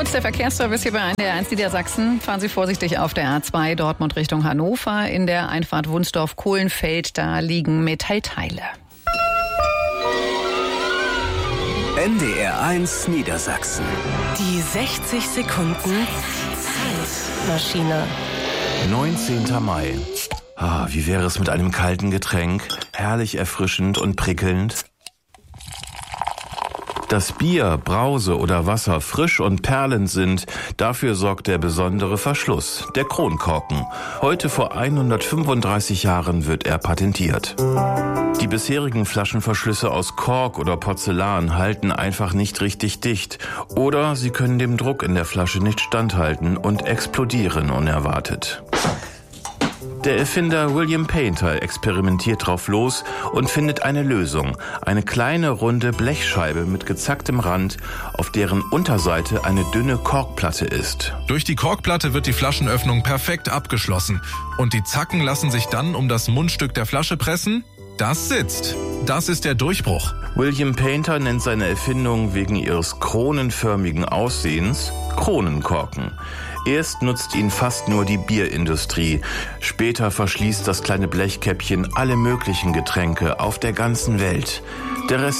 Kurz der Verkehrsservice hier bei NDR 1 Niedersachsen. Fahren Sie vorsichtig auf der A2 Dortmund Richtung Hannover. In der Einfahrt Wunsdorf-Kohlenfeld, da liegen Metallteile. NDR 1 Niedersachsen. Die 60 Sekunden Zeitmaschine. 19. Mai. Wie wäre es mit einem kalten Getränk? Herrlich erfrischend und prickelnd. Dass Bier, Brause oder Wasser frisch und perlend sind, dafür sorgt der besondere Verschluss, der Kronkorken. Heute vor 135 Jahren wird er patentiert. Die bisherigen Flaschenverschlüsse aus Kork oder Porzellan halten einfach nicht richtig dicht oder sie können dem Druck in der Flasche nicht standhalten und explodieren unerwartet. Der Erfinder William Painter experimentiert drauf los und findet eine Lösung. Eine kleine, runde Blechscheibe mit gezacktem Rand, auf deren Unterseite eine dünne Korkplatte ist. Durch die Korkplatte wird die Flaschenöffnung perfekt abgeschlossen. Und die Zacken lassen sich dann um das Mundstück der Flasche pressen. Das sitzt. Das ist der Durchbruch. William Painter nennt seine Erfindung wegen ihres kronenförmigen Aussehens Kronenkorken. Erst nutzt ihn fast nur die Bierindustrie. Später verschließt das kleine Blechkäppchen alle möglichen Getränke auf der ganzen Welt. Der Rest